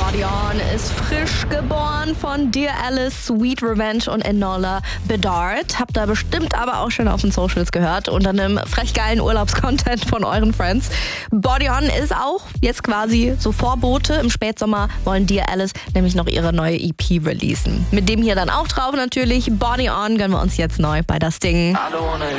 Body On ist frisch geboren von Dear Alice, Sweet Revenge und Enola Bedard. Habt ihr bestimmt aber auch schon auf den Socials gehört, unter einem frech geilen Urlaubscontent von euren Friends. Body On ist auch jetzt quasi so Vorbote. Im Spätsommer wollen Dear Alice nämlich noch ihre neue EP releasen. Mit dem hier dann auch drauf natürlich. Body On gönnen wir uns jetzt neu bei Das Ding.